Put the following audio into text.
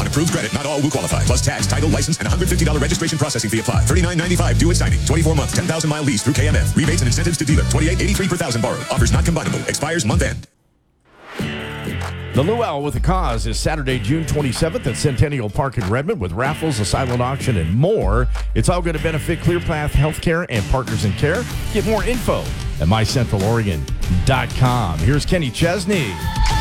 approved credit. Not all will qualify. Plus tax, title, license, and $150 registration processing fee apply. $39.95 due at signing. 24-month, 10,000-mile lease through KMF. Rebates and incentives to dealer. $28.83 per thousand borrowed. Offers not combinable. Expires month end. The Luau with a Cause is Saturday, June 27th at Centennial Park in Redmond with raffles, a silent auction, and more. It's all going to benefit ClearPath Healthcare and Partners in Care. Get more info at mycentraloregon.com. Here's Kenny Chesney.